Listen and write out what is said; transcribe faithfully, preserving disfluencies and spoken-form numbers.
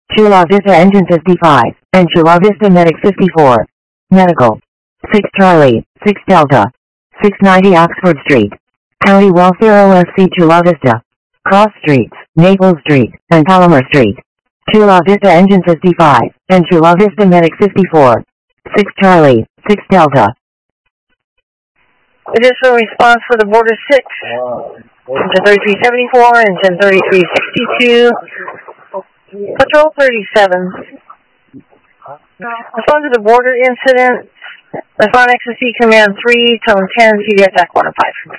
Chula Vista Engine fifty-five, and Chula Vista Medic fifty-four. Medical. six Charlie, six Delta. six ninety Oxford Street. County Welfare O S C Chula Vista. Cross Streets, Naples Street, and Palomar Street. Chula Vista Engine fifty-five, and Chula Vista Medic fifty-four. six Charlie, six Delta. Additional response for the border six. Engine thirty-three seventy-four, engine thirty-three sixty-two. Patrol thirty-seven. Respond to the border incident. Respond X S C Command three, tone ten, C D S A C one oh five.